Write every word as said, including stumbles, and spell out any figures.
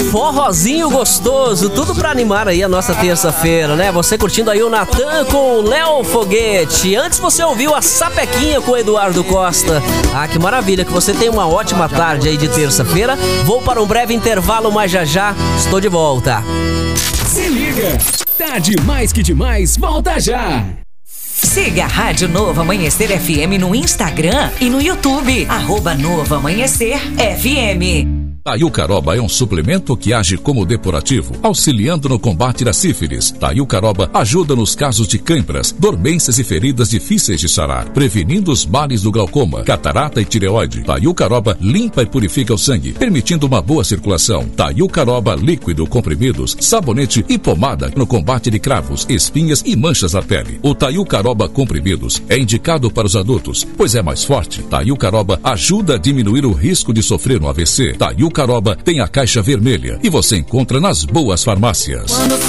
forrozinho gostoso, tudo pra animar aí a nossa terça-feira, né? Você curtindo aí o Natan com o Léo Foguete. Antes você ouviu a Sapequinha com o Eduardo Costa. Ah, que maravilha, que você tenha uma ótima tarde aí de terça-feira. Vou para um breve intervalo, mas já já estou de volta. Se liga, tá demais que demais, volta já! Siga a Rádio Novo Amanhecer F M no Instagram e no YouTube, arroba Novo Amanhecer F M. Taiucaroba é um suplemento que age como depurativo, auxiliando no combate da sífilis. Taiucaroba ajuda nos casos de cãibras, dormências e feridas difíceis de sarar, prevenindo os males do glaucoma, catarata e tireoide. Taiucaroba limpa e purifica o sangue, permitindo uma boa circulação. Taiucaroba líquido, comprimidos, sabonete e pomada no combate de cravos, espinhas e manchas na pele. O Taiucaroba comprimidos é indicado para os adultos, pois é mais forte. Taiucaroba ajuda a diminuir o risco de sofrer um A V C. Taiucaroba tem a caixa vermelha e você encontra nas boas farmácias. Quando